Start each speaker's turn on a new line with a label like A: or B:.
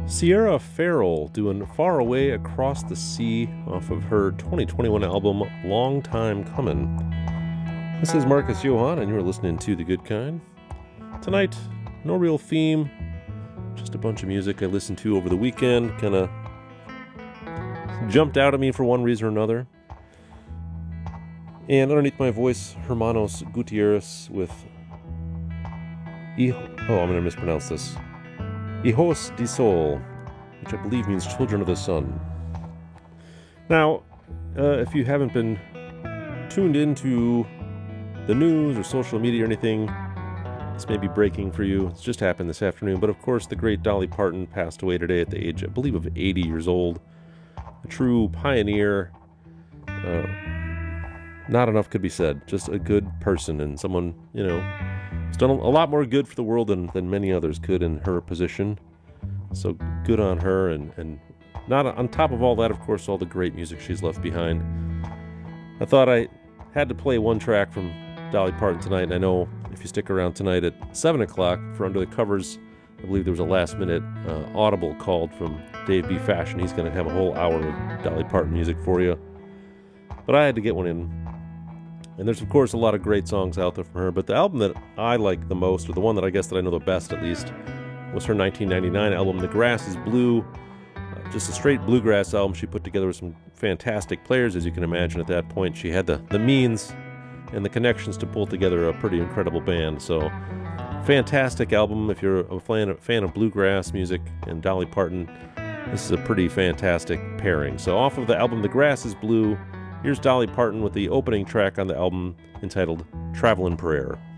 A: Sierra Farrell doing Far Away Across the Sea off of her 2021 album Long Time Comin'. This is Marcus Johann, and you're listening to The Good Kind. Tonight, no real theme, just a bunch of music I listened to over the weekend, kind of jumped out at me for one reason or another. And underneath my voice, Hermanos Gutierrez with I'm going to mispronounce this. Hijos de Sol, which I believe means children of the sun. Now, if you haven't been tuned into the news or social media or anything, this may be breaking for you. It's just happened this afternoon. But of course, the great Dolly Parton passed away today at the age, I believe, of 80 years old. A true pioneer. Not enough could be said. Just a good person and someone, has done a lot more good for the world than many others could in her position. So good on her, and not on top of all that, of course, all the great music she's left behind. I thought I had to play one track from Dolly Parton tonight. I know if you stick around tonight at 7 o'clock for Under the Covers, I believe there was a last-minute audible called from Dave B. Fashion. He's going to have a whole hour of Dolly Parton music for you. But I had to get one in. And there's, of course, a lot of great songs out there from her, but the album that I like the most, or the one that I guess that I know the best at least, was her 1999 album, The Grass is Blue. Just a straight bluegrass album she put together with some fantastic players, as you can imagine. At that point, she had the means and the connections to pull together a pretty incredible band. So, fantastic album. If you're a fan of bluegrass music and Dolly Parton, this is a pretty fantastic pairing. So, off of the album The Grass is Blue, here's Dolly Parton with the opening track on the album entitled Travelin' Prayer.